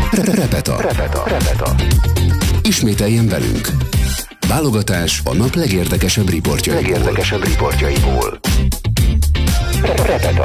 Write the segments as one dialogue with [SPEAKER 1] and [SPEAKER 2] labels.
[SPEAKER 1] Repeta. Ismételjen velünk. Válogatás a nap legérdekesebb riportjaiból. Repeta.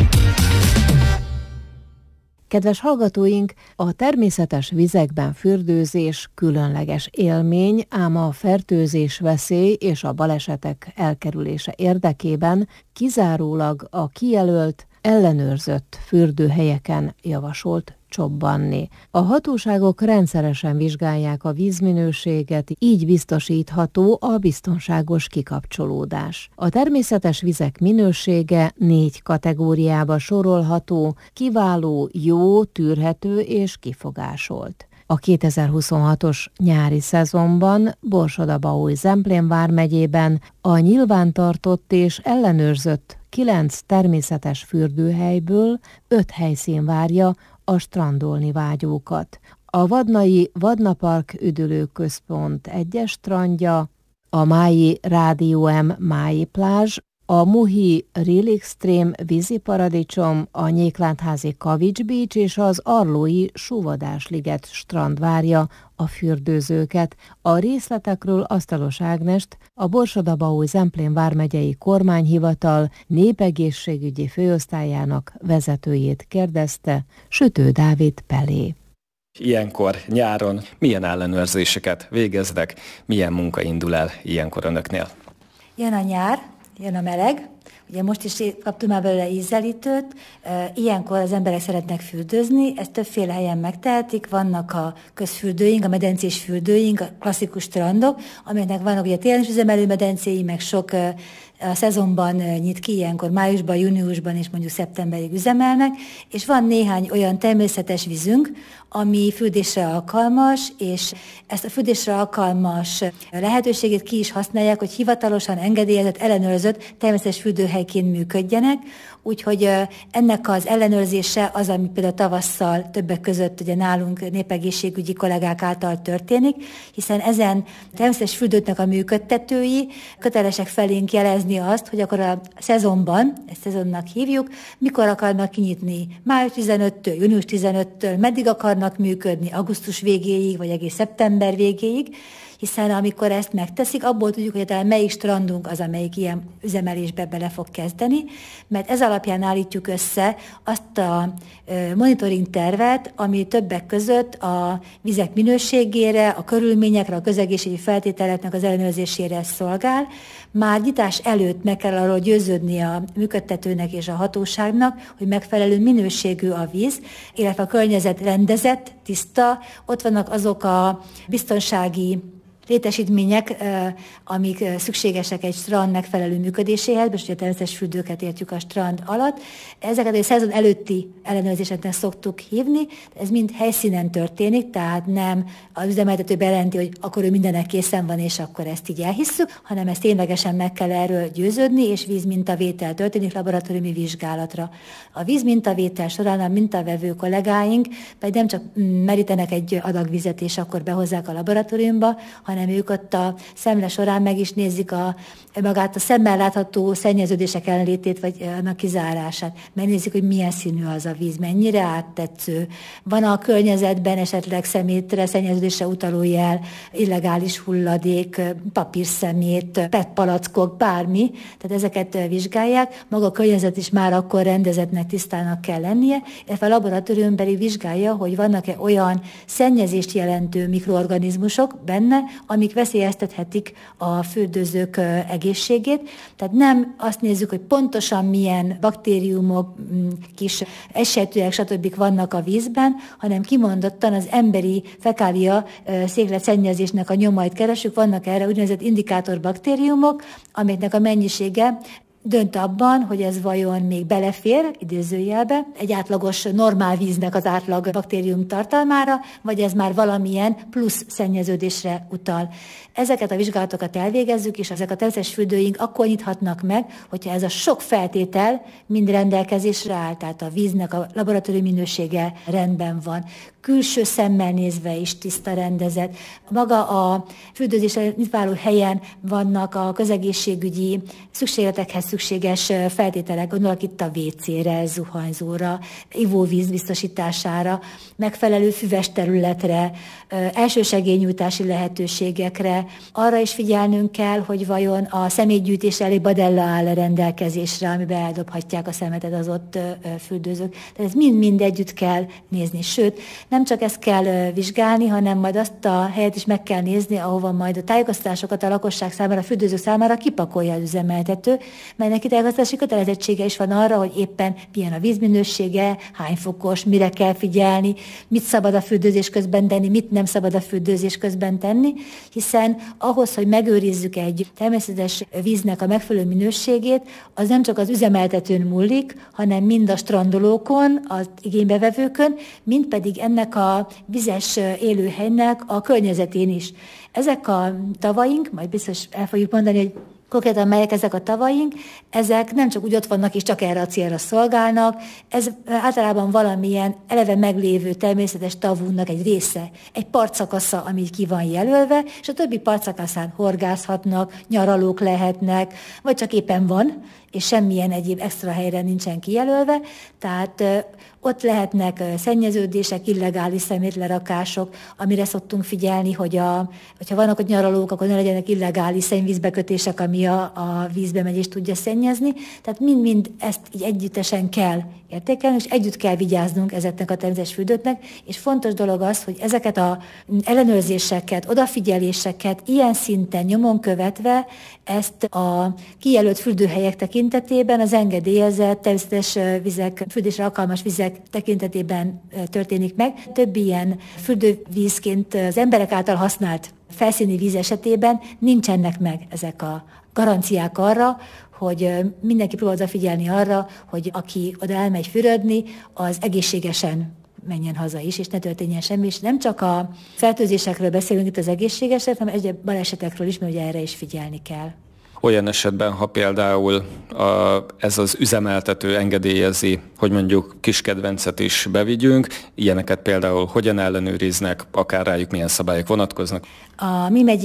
[SPEAKER 2] Kedves hallgatóink, a természetes vizekben fürdőzés különleges élmény, ám a fertőzés veszély és a balesetek elkerülése érdekében kizárólag a kijelölt, ellenőrzött fürdőhelyeken javasolt csobbanni. A hatóságok rendszeresen vizsgálják a vízminőséget, így biztosítható a biztonságos kikapcsolódás. A természetes vizek minősége 4 kategóriába sorolható: kiváló, jó, tűrhető és kifogásolt. A 2026-os nyári szezonban Borsod-Abaúj-Zemplén vármegyében a nyilvántartott és ellenőrzött 9 természetes fürdőhelyből 5 helyszín várja a strandolni vágyókat. A Vadnai Vadnapark üdülőközpont 1-es strandja, a Mályi Rádió M Mályi plázs, a Muhi Real Extreme víziparadicsom, a Nyéklántházi Kavics Beach és az Arlói Suvadásliget strand várja a fürdőzőket. A részletekről Asztalos Ágnest, a Borsod-Abaúj-Zemplén vármegyei kormányhivatal népegészségügyi főosztályának vezetőjét kérdezte Sütő Dávid Pelé.
[SPEAKER 3] Ilyenkor nyáron milyen ellenőrzéseket végeznek, milyen munka indul el ilyenkor önöknél?
[SPEAKER 4] Jön a nyár, jön a meleg, ugye most is kaptunk már belőle ízelítőt, ilyenkor az emberek szeretnek fürdőzni, ezt többféle helyen megtehetik, vannak a közfürdőink, a medencés fürdőink, a klasszikus strandok, amelyeknek vannak ugye télen is üzemelő medencéi, meg sok a szezonban nyit ki, ilyenkor májusban, júniusban és mondjuk szeptemberig üzemelnek, és van néhány olyan természetes vízünk, ami fürdésre alkalmas, és ezt a fürdésre alkalmas lehetőségét ki is használják, hogy hivatalosan engedélyezett, ellenőrzött természetes fürdőhelyként működjenek, úgyhogy ennek az ellenőrzése az, ami például tavasszal többek között ugye nálunk népegészségügyi kollégák által történik, hiszen ezen természetes fürdőknek a működtetői kötelesek felénk jelezni azt, hogy akkor a szezonban, ezt szezonnak hívjuk, mikor akarnak kinyitni, május 15-től, június 15-től, meddig akarnak működni, augusztus végéig, vagy egész szeptember végéig, hiszen amikor ezt megteszik, abból tudjuk, hogy talán melyik strandunk az, amelyik ilyen üzemelésbe bele fog kezdeni, mert ez alapján állítjuk össze azt a monitoring tervet, ami többek között a vizek minőségére, a körülményekre, a közegészségügyi feltételeknek az ellenőrzésére szolgál. Már nyitás előtt meg kell arról győződni a működtetőnek és a hatóságnak, hogy megfelelő minőségű a víz, illetve a környezet rendezett, tiszta, ott vannak azok a biztonsági létesítmények, amik szükségesek egy strand megfelelő működéséhez, most ugye természetes fürdőket értjük a strand alatt. Ezeket a szezon előtti ellenőrzéseknek szoktuk hívni, ez mind helyszínen történik, tehát nem az üzemeltető bejelenti, hogy akkor ő mindenek készen van, és akkor ezt így elhisszük, hanem ezt ténylegesen meg kell erről győződni, és vízmintavétel történik laboratóriumi vizsgálatra. A vízmintavétel során a mintavevő kollégáink pedig nem csak merítenek egy adag vizet, és akkor behozzák a laboratóriumba, hanem ők ott a szemle során meg is nézik magát a szemmel látható szennyeződések ellenlétét, vagy annak kizárását. Megnézik, hogy milyen színű az a víz, mennyire áttetsző. Van a környezetben esetleg szemétre, szennyeződésre utaló jel, illegális hulladék, papírszemét, PET-palackok, bármi. Tehát ezeket vizsgálják. Maga a környezet is már akkor rendezettnek, tisztának kell lennie, illetve a laboratórium pedig vizsgálja, hogy vannak-e olyan szennyezést jelentő mikroorganizmusok benne, amik veszélyeztethetik a fürdőzők egészségét. Tehát nem azt nézzük, hogy pontosan milyen baktériumok, kis egysejtőek, stb. Vannak a vízben, hanem kimondottan az emberi fekália széklet szennyezésnek a nyomait keresünk. Vannak erre úgynevezett indikátor baktériumok, amiknek a mennyisége dönt abban, hogy ez vajon még belefér, idézőjelbe, egy átlagos normál víznek az átlag baktérium tartalmára, vagy ez már valamilyen plusz szennyeződésre utal. Ezeket a vizsgálatokat elvégezzük, és ezek a természetes fürdőink akkor nyithatnak meg, hogyha ez a sok feltétel mind rendelkezésre áll, tehát a víznek a laboratóriumi minősége rendben van. külső szemmel nézve is tiszta, rendezett. Maga a fürdőzésre nyitváló helyen vannak a közegészségügyi szükségletekhez szükséges feltételek, gondolok itt a WC-re, zuhanyzóra, ivóvíz biztosítására, megfelelő füves területre, elsősegélynyújtási lehetőségekre. Arra is figyelnünk kell, hogy vajon a szemétgyűjtés elé badella áll rendelkezésre, amiben eldobhatják a szemetet az ott fürdőzők. Tehát ez mind-mind együtt kell nézni. Sőt, nem csak ezt kell vizsgálni, hanem majd azt a helyet is meg kell nézni, ahova majd a tájékoztatásokat a lakosság számára, a fürdőzők számára kipakolja az üzemeltető, mert neki tájékoztatási kötelezettsége is van arra, hogy éppen milyen a vízminősége, hány fokos, mire kell figyelni, mit szabad a fürdőzés közben tenni, mit nem szabad a fürdőzés közben tenni, hiszen ahhoz, hogy megőrizzük egy természetes víznek a megfelelő minőségét, az nem csak az üzemeltetőn múlik, hanem mind a strandolókon, az igénybevevőkön, mind pedig ennek a vizes élőhelynek a környezetén is. Ezek a tavaink, majd biztos el fogjuk mondani, hogy konkrétan melyek ezek a tavaink, ezek nem csak úgy ott vannak és csak erre a célra szolgálnak, ez általában valamilyen eleve meglévő természetes tavunknak egy része, egy partszakasza, ami ki van jelölve, és a többi partszakaszán horgászhatnak, nyaralók lehetnek, vagy csak éppen van, és semmilyen egyéb extra helyre nincsen kijelölve, tehát ott lehetnek szennyeződések, illegális szemétlerakások, amire szoktunk figyelni, hogyha vannak ott nyaralók, akkor ne legyenek illegális szennyvízbekötések, ami a vízbe megy és tudja szennyezni. Tehát mind-mind ezt így együttesen kell értékelni, és együtt kell vigyáznunk ezeknek a természetes fürdőknek, és fontos dolog az, hogy ezeket az ellenőrzéseket, odafigyeléseket ilyen szinten nyomon követve ezt a kijelölt fürdőhelyek tekintetében az engedélyezett természetes vizek, fürdésre alkalmas vizek tekintetében történik meg. Több ilyen fürdővízként az emberek által használt felszíni víz esetében nincsenek meg ezek a garanciák arra, hogy mindenki próbál odafigyelni arra, hogy aki oda elmegy fürödni, az egészségesen menjen haza is, és ne történjen semmi. És nem csak a fertőzésekről beszélünk itt az egészségeset, hanem egyéb balesetekről is, mert ugye erre is figyelni kell.
[SPEAKER 3] Olyan esetben, ha például ez az üzemeltető engedélyezi, hogy mondjuk kiskedvencet is bevigyünk, ilyeneket például hogyan ellenőriznek, akár rájuk milyen szabályok vonatkoznak?
[SPEAKER 4] A mi